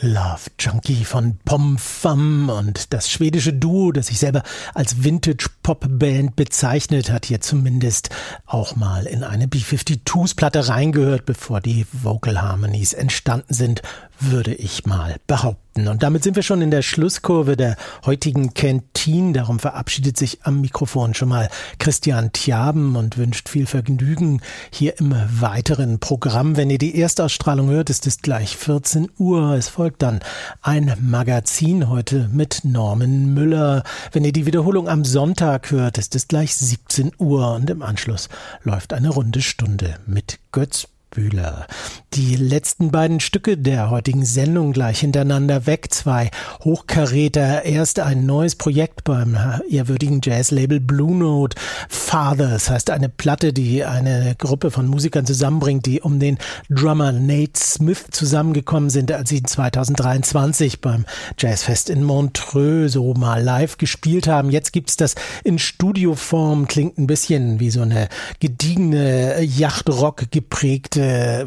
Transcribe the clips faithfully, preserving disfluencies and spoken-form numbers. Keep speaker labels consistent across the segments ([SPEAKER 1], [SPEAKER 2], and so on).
[SPEAKER 1] Love Junkie von Pom Fam und das schwedische Duo, das sich selber als Vintage-Pop-Band bezeichnet, hat hier zumindest auch mal in eine B zweiundfünfzig's-Platte reingehört, bevor die Vocal Harmonies entstanden sind, würde ich mal behaupten. Und damit sind wir schon in der Schlusskurve der heutigen Canteen. Darum verabschiedet sich am Mikrofon schon mal Christian Tjaben und wünscht viel Vergnügen hier im weiteren Programm. Wenn ihr die Erstausstrahlung hört, ist es gleich vierzehn Uhr. Es folgt dann ein Magazin heute mit Norman Müller. Wenn ihr die Wiederholung am Sonntag hört, ist es gleich siebzehn Uhr und im Anschluss läuft eine runde Stunde mit Götz Bühler. Die letzten beiden Stücke der heutigen Sendung gleich hintereinander weg. Zwei Hochkaräter. Erst ein neues Projekt beim ehrwürdigen Jazzlabel Blue Note. Fathers heißt eine Platte, die eine Gruppe von Musikern zusammenbringt, die um den Drummer Nate Smith zusammengekommen sind, als sie zweitausenddreiundzwanzig beim Jazzfest in Montreux so mal live gespielt haben. Jetzt gibt's das in Studioform. Klingt ein bisschen wie so eine gediegene Yachtrock geprägte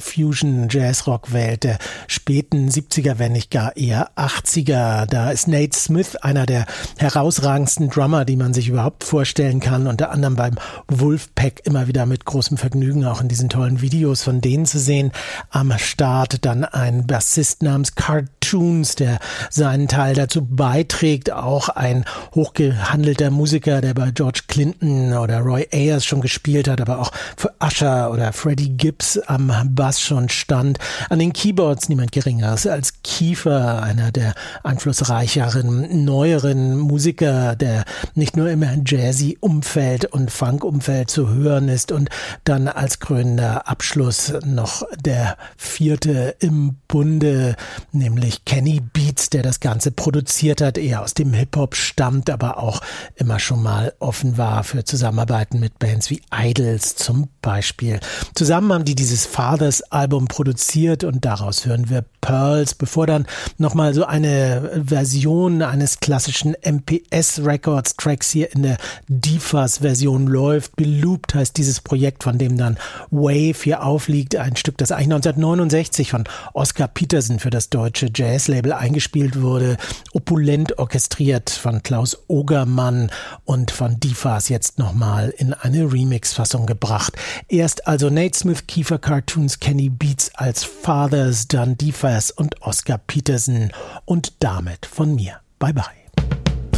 [SPEAKER 1] Fusion-Jazz-Rock-Welt der späten siebziger, wenn nicht gar eher achtziger. Da ist Nate Smith einer der herausragendsten Drummer, die man sich überhaupt vorstellen kann. Unter anderem beim Wolfpack immer wieder mit großem Vergnügen auch in diesen tollen Videos von denen zu sehen. Am Start dann ein Bassist namens Cartoons, der seinen Teil dazu beiträgt. Auch ein hochgehandelter Musiker, der bei George Clinton oder Roy Ayers schon gespielt hat, aber auch für Usher oder Freddie Gibbs am Bass schon stand. An den Keyboards niemand Geringeres als Kiefer, einer der einflussreicheren, neueren Musiker, der nicht nur im Jazzy-Umfeld und Funk-Umfeld zu hören ist. Und dann als krönender Abschluss noch der vierte im Bunde, nämlich Kenny Beats, der das Ganze produziert hat, eher aus dem Hip-Hop stammt, aber auch immer schon mal offen war für Zusammenarbeiten mit Bands wie Idols zum Beispiel. Zusammen haben die dieses Fathers-Album produziert und daraus hören wir Pearls, bevor dann nochmal so eine Version eines klassischen M P S-Records-Tracks hier in der D F A S-Version läuft. Belooped heißt dieses Projekt, von dem dann Wave hier aufliegt, ein Stück, das eigentlich neunzehnhundertneunundsechzig von Oscar Peterson für das deutsche Jazzlabel eingespielt wurde, opulent orchestriert von Klaus Ogermann und von D F A S jetzt nochmal in eine Remix-Fassung gebracht. Erst also Nate Smith, Kiefer Cartoons, Kenny Beats als Fathers, dann D F A S und Oscar Peterson und damit von mir. Bye bye.